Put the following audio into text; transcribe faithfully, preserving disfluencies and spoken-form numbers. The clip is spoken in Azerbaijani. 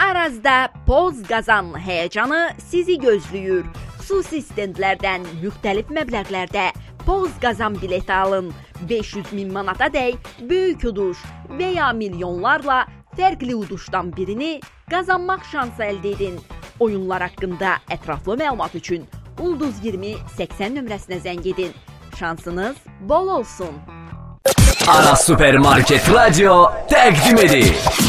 Arazda Poz Qazan həyəcanı sizi gözləyir. Xüsusi stendlərdən müxtəlif məbləğlərdə Poz Qazan bileti alın. beş yüz min manata dək böyük uduş və ya milyonlarla fərqli uduşdan birini qazanmaq şansı əldə edin. Oyunlar haqqında ətraflı məlumat üçün Ulduz iyirmi səksən nömrəsinə zəng edin. Şansınız bol olsun. Aras Supermarket Radio təqdim edir.